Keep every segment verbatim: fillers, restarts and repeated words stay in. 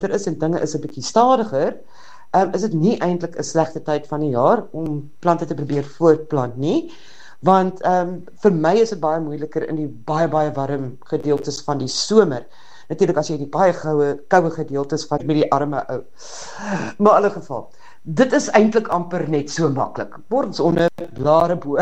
winter is en dinge is 'n bietjie stadiger, um, is dit nie eintlik 'n slegte tyd van die jaar om plante te probeer voortplant nie, want um, vir my is dit baie moeiliker in die baie baie warm gedeeltes van die somer. Natuurlik as jy die baie goue koue gedeeltes van met die arme ou. Maar in alle geval, dit is eintlik amper net so maklik. Worms onder, blare bo.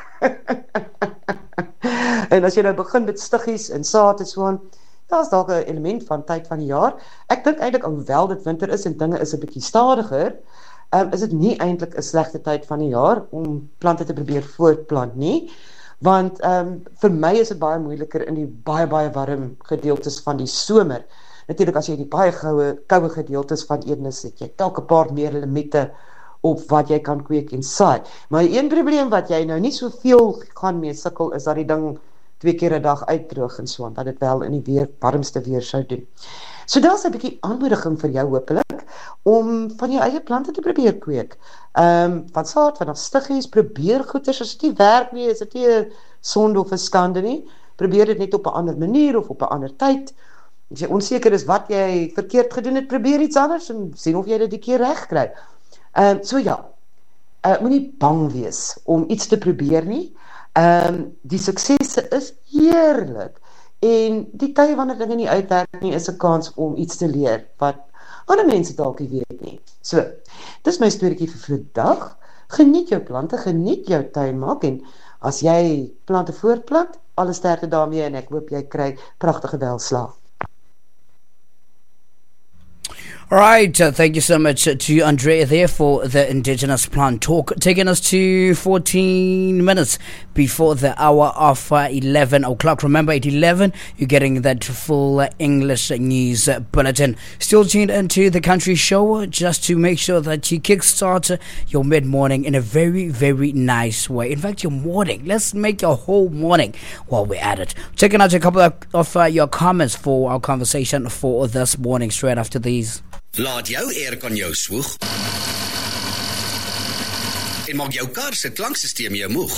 En as jy nou begin met stiggies en saad en so aan, daar is dalk 'n element van tyd van die jaar. Ek dink eintlik alhoewel dit winter is en dinge is 'n bietjie stadiger, um, is dit nie eintlik 'n slegte tyd van die jaar om plante te probeer voortplant nie, want um, vir my is dit baie moeiliker in die baie baie warm gedeeltes van die somer. Natuurlik as jy die baie goue koue gedeeltes van Edenis het, jy dalk 'n paar meer limite op wat jy kan kweek en saai. Maar een probleem wat jy nou nie soveel gaan mee sukkel is dat die ding twee keer 'n dag uitdroog en so, dat dit wel in die weer, warmste weer sou doen. So daar's 'n bietjie aanmoediging vir jou hopelik, om van jou eie plante te probeer kweek. Um, van saad, van stiggies, probeer goeders, as dit nie werk nie, is dit nie 'n sonde of 'n skande nie, probeer dit net op 'n ander manier of op 'n ander tyd. As jy onseker is wat jy verkeerd gedoen het, probeer iets anders en sien of jy dit die keer reg kry. Um, so ja, uh, moenie bang wees om iets te probeer nie. Um, die suksesse is heerlik en die tye wanneer dinge nie uitwerk nie is 'n kans om iets te leer wat ander mense dalk nie weet nie. So, dis my storieetjie vir vandag. Geniet jou plante, geniet jou tuin maak en as jy plante voortplant, alle sterkte daarmee en ek hoop jy kry pragtige welslaag. All right, uh, thank you so much uh, to Andrea there for the Indigenous Plant Talk, taking us to fourteen minutes before the hour of uh, eleven o'clock. Remember, at eleven, you're getting that full uh, English news uh, bulletin. Still tuned into the Country Show, just to make sure that you kickstart uh, your mid-morning in a very, very nice way. In fact, your morning. Let's make your whole morning while we're at it. Checking out a couple of, of uh, your comments for our conversation for this morning, straight after these. Laat jou aircon jou swoeg en maak jou kar se klanksysteem jou moeg.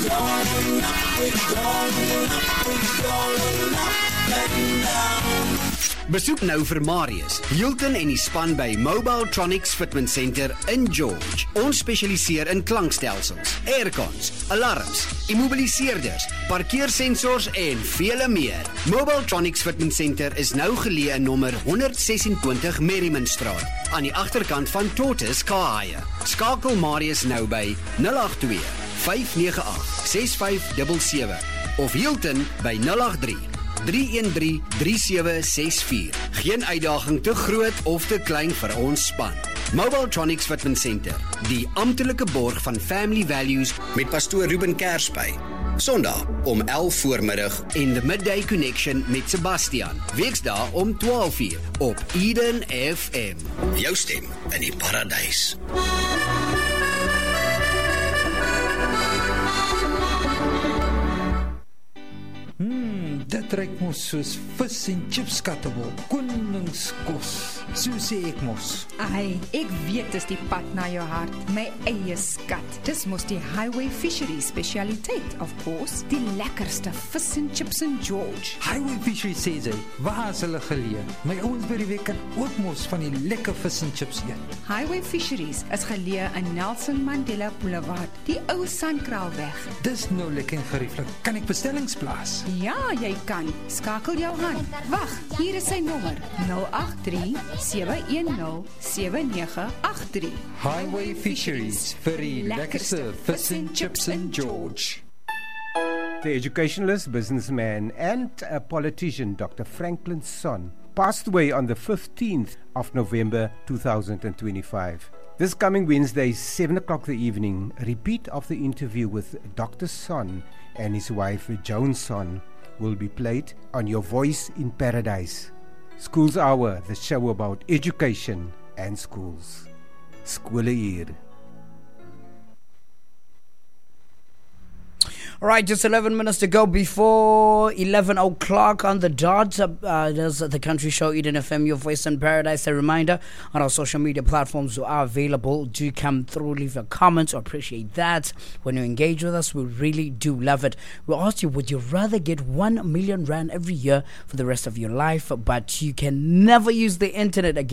Besoek nou vir Marius, Hilton en die span by Mobile Tronics Fitment Center in George. Ons spesialiseer in klankstelsels, aircons, alarms, immobiliseerders, parkeersensors en vele meer. Mobile Tronics Fitment Center is nou geleë in nommer honderd sesentwintig Merrimanstraat, aan die agterkant van Tortoise Car Hire. Skakel Marius nou by nul agt twee, vyf nege agt, ses vyf sewe sewe of Hilton by nul agt drie, drie een drie, drie sewe ses vier. Geen uitdaging te groot of te klein vir ons span. Mobile Tronics Fitment Center, die amptelike borg van Family Values met pastoor Ruben Kersby. Sondag om elf voormiddag en The Midday Connection met Sebastian. Weksdae om twaalf uur op Eden F M. Jou stem in die paradys. Hmm, dit ruik mos soos vis en chips skattebol, koningskos, so sê ek mos. Ai, ek weet dis die pad na jou hart, my eie skat. Dis mos die Highway Fisheries specialiteit, of course, die lekkerste vis en chips in George. Highway Fisheries sê sy, waar is hulle geleë? My ouens by die week kan ook mos van die lekker vis en chips eet. Highway Fisheries is geleë in Nelson Mandela Boulevard, die ou Sandkraalweg. Dis nou lekker en gerieflik. Kan ek bestellings plaas? Ja, jy kan. Skakel jou hand. Wag, hier is sy nommer: nul agt drie, sewe een nul, sewe nege agt drie. Highway Fisheries, vir die lekkerste vis en chips in George. The educationalist, businessman and a politician, Doctor Franklin Sonn, passed away on the fifteenth of November two thousand twenty-five. This coming Wednesday, seven o'clock the evening, a repeat of the interview with Doctor Sonn and his wife Joan Sonn will be played on Your Voice in Paradise. Schools Hour, the show about education and schools. Skole hier. All right, just eleven minutes to go before eleven o'clock on the dot. Uh, uh, there's the Country Show, Eden F M, Your Voice in Paradise. A reminder, on our social media platforms are available. Do come through, leave a comment. We appreciate that. When you engage with us, we really do love it. We ask you, would you rather get one million rand every year for the rest of your life, but you can never use the internet again?